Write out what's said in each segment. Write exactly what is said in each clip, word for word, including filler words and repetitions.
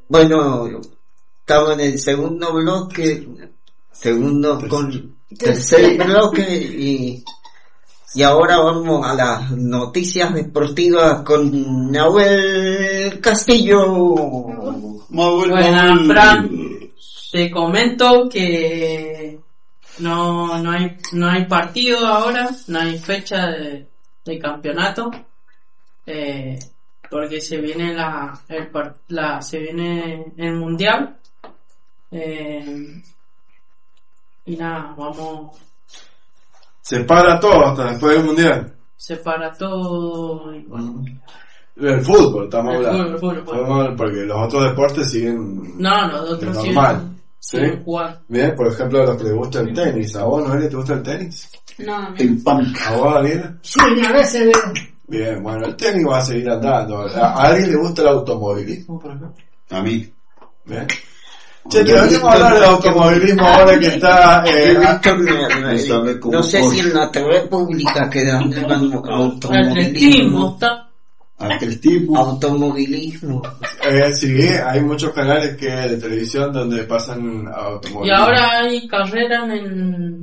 Bueno, estamos en el segundo bloque, segundo con tercer bloque y, y ahora vamos a las noticias deportivas con Nahuel Castillo. Buenas, Fran. Te comento que no no hay no hay partido ahora, no hay fecha de, de campeonato, eh, porque se viene la el la se viene el mundial, eh, y nada, vamos. Se para todo hasta después del mundial. Se para todo. Y bueno. El fútbol, estamos el hablando. Fútbol, el fútbol, fútbol. Porque los otros deportes siguen. No, los otros normal. ¿Sí? ¿Sí? Jugar. Bien, por ejemplo, a los que les gusta el tenis. ¿A vos, Noelia, te gusta el tenis? No, no. El punk. ¿A vos, Ariel? Sí, a veces veo. Bien, bueno, el tenis va a seguir andando. ¿A alguien le gusta el automovilismo, por ejemplo? A mí. Bien. Che, te venimos a hablar del automovilismo ahora que está... Eh, no, no sé si en la T V pública quedan el automovilismo. Atletismo. Automovilismo. Eh, sí, hay muchos canales que de televisión donde pasan automovilismo. Y ahora hay carreras en,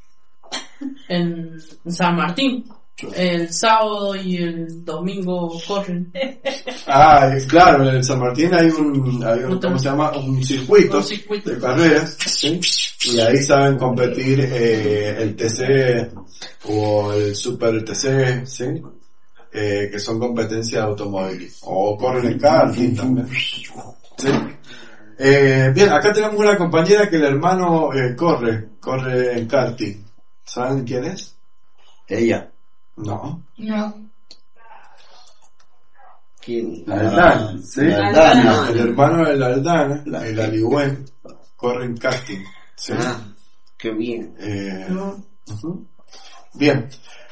en San Martín. El sábado y el domingo corren. Ah, claro, en el San Martín hay un, hay un ¿cómo se llama? Un circuito, un circuito de carreras, ¿sí? Y ahí saben competir eh, el T C o el Super T C, ¿sí? Eh, que son competencias de automovilismo. O corren en karting también, ¿sí? Eh, bien, acá tenemos una compañera que el hermano eh, corre, corre en karting. ¿Saben quién es? Ella. No. No. ¿Quién? La Aldana, ¿sí? La Aldana. El hermano de la Aldana, La... el Aligüen, corre en karting, ¿sí? Ah, qué bien. Eh, uh-huh. Bien.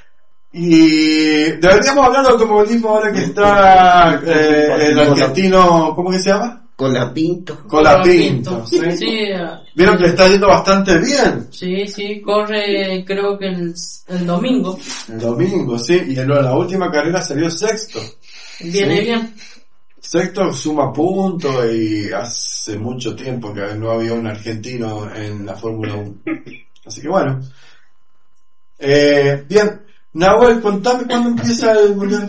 Y deberíamos hablar de automovilismo ahora que está eh, el argentino, ¿cómo que se llama? Colapinto. Colapinto, ¿sí? Sí, vieron que le está yendo bastante bien. Sí, sí, corre creo que el, el domingo. El domingo, sí, y en la última carrera salió sexto. Viene ¿sí? bien. Sexto suma puntos y hace mucho tiempo que no había un argentino en la Fórmula uno. Así que bueno. Eh, bien, Nahuel, contame cuándo empieza el mundial.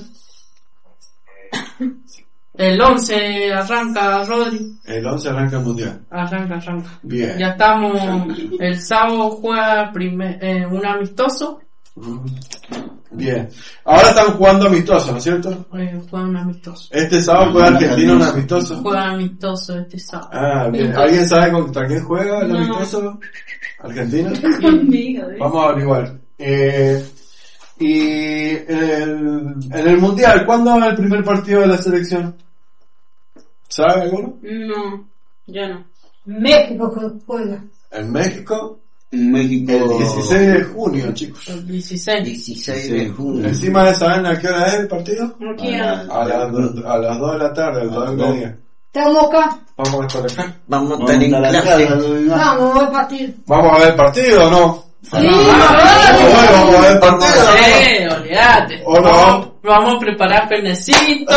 El once arranca, Rodri. El once arranca el mundial. Arranca, arranca. Bien. Ya estamos, el sábado juega primer, eh, un amistoso. Bien. Ahora están jugando amistoso, ¿no es cierto? Eh, juega un amistoso. Este sábado juega Argentina un amistoso. Juega amistoso este sábado. Ah, bien. ¿Alguien sabe contra quién juega el No. amistoso? ¿Argentina? Sí. Vamos a averiguar. Eh, y el, en el mundial, ¿cuándo es el primer partido de la selección? ¿Sabe alguno? No, ya no. México juega. En México, En México. el dieciséis de junio, chicos. El dieciséis. dieciséis de junio. Encima de saben a qué hora es el partido. Aquí Ah, a- A, la- a las dos de la tarde, a las dos y media. Estamos acá. Vamos a estar acá. Vamos a Vamos estar en a la clase. casa, ¿no? Vamos, voy a partir. ¿Vamos a ver el partido o no? Sí, Ah, bueno, vamos a ver el partido. Sí, olvídate. ¿O no? Vamos, vamos a preparar pernecito,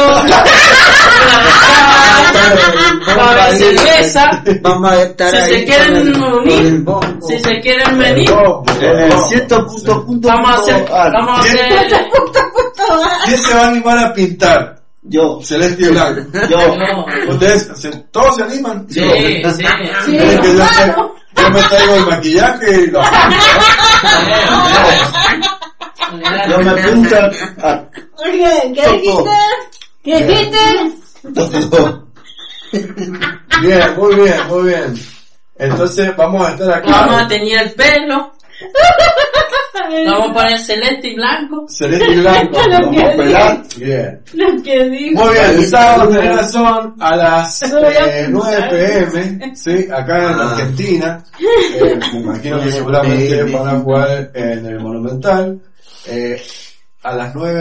va a haber cerveza. Vamos a estar Si ahí se quieren con el- unir, con el bombo. Si se quieren venir, En el cierto punto punto. vamos a hacer, punto ar. vamos a hacer, ¿Quién se va a animar a pintar? Yo. Celeste y blanco. Yo. no, ¿Ustedes se- todos se animan? sí, sí, Sí, ¿Quieren que yo, hermano. tra- yo me traigo el maquillaje y lo Yo me pinto. Ah, Oye, ¿qué dijiste? ¿Qué dijiste? todo. Bien, muy bien, muy bien. Entonces vamos a estar vamos a acá. teñir el pelo, vamos a poner celeste y blanco. Celeste y blanco. Vamos a pelar. Bien. Lo que digo. Muy bien, el sábado tenés razón, a las eh, nueve pm, sí, acá en Ah. Argentina. Eh, me imagino que seguramente van a jugar en el Monumental. Eh, a las nueve